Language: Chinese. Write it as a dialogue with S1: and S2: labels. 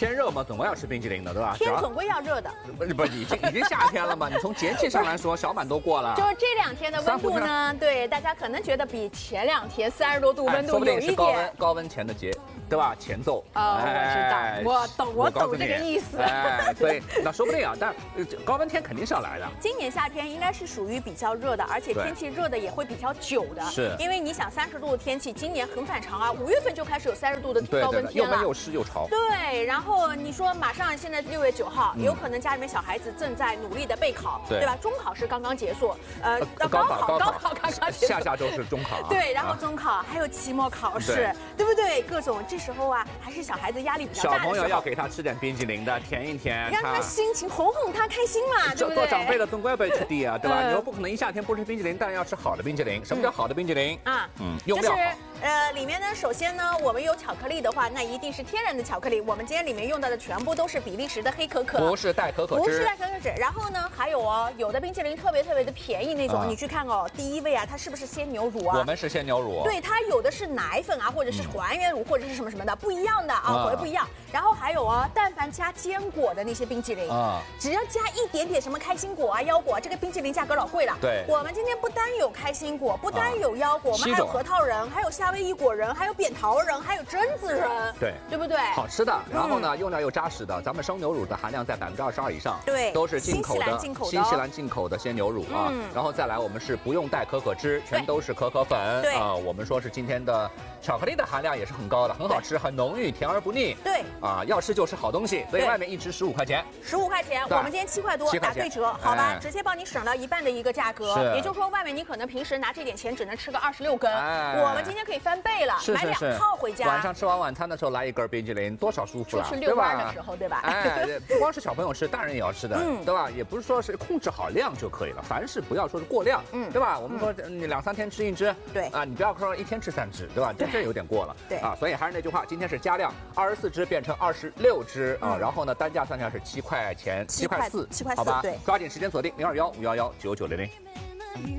S1: 天热嘛，总归要吃冰淇淋的，对吧？
S2: 天总归要热的。
S1: 不，已经夏天了嘛。你从节气上来说，小满都过了。
S2: 就是这2天的温度呢，对大家可能觉得比前2天30多度温度有一点
S1: 高温前的节。对吧？前奏
S2: 我知道，我懂这个意思。
S1: 所以那说不定啊，但高温天肯定是要来的。
S2: 今年夏天应该是属于比较热的，而且天气热的也会比较久的。
S1: 是，
S2: 因为你想30度的天气，今年很反常啊，5月份就开始有30度的高温天了，
S1: 又闷又湿又潮。
S2: 对，然后你说马上现在6月9号，有可能家里面小孩子正在努力的备考，对吧？中考是刚刚结束，高考刚刚结束，
S1: 下周是中考。
S2: 对，然后中考还有期末考试，对不对？各种时候啊，还是小孩子压力比较大的时候，
S1: 小朋友要给他吃点冰淇淋的，甜一甜，
S2: 让他心情哄他开心嘛，对不对？
S1: 做长辈的总归要被吃的啊，对吧？你又不可能一夏天不吃冰淇淋，当然要吃好的冰淇淋。什么叫好的冰淇淋啊？用料好。
S2: 里面呢，首先呢，我们有巧克力的话，那一定是天然的巧克力。我们今天里面用到的全部都是比利时的黑可可，
S1: 不是代可可脂，
S2: 不是代可可脂。然后呢，还有有的冰淇淋特别的便宜那种，你去看第一位啊，它是不是鲜牛乳啊？
S1: 我们是鲜牛乳。
S2: 对，它有的是奶粉啊，或者是还原乳，或者是什么的，不一样的啊，口味不一样。然后还有但凡加坚果的那些冰淇淋只要加一点点什么开心果啊、腰果啊，这个冰淇淋价格老贵了。
S1: 对，
S2: 我们今天不单有开心果，不单有腰果，我们还有核桃仁，还有夏威夷果仁，还有扁桃仁，还有榛子仁，对不对？
S1: 好吃的，然后呢，用料又扎实的，咱们生牛乳的含量在22%以上，
S2: 对，
S1: 都是进口的，新西兰进口的鲜牛乳啊。然后再来，我们是不用代可可脂，全都是可可粉啊。我们说是今天的巧克力的含量也是很高的，很好吃，很浓郁，甜而不腻。
S2: 对
S1: 啊，要吃就吃好东西，所以外面一支15块钱
S2: ，15块钱，我们今天7块多，打对折，好吧，直接帮你省到1半的一个价格。也就是说，外面你可能平时拿这点钱只能吃个26根，我们今天可以翻倍了，买2套回家。
S1: 晚上吃完晚餐的时候来一根冰淇淋，多少舒服了，
S2: 出去遛弯的时候，对吧？
S1: 不光是小朋友吃，大人也要吃的，对吧？也不是说是控制好量就可以了，凡事不要说是过量，对吧？我们说你2、3天吃1支，
S2: 对啊，
S1: 你不要说1天吃3支，对吧？这有点过了，对啊。所以还是那句话，今天是加量，24支变成26支啊，然后呢，单价算下是7块钱，7块4，好吧？抓紧时间锁定0215119900。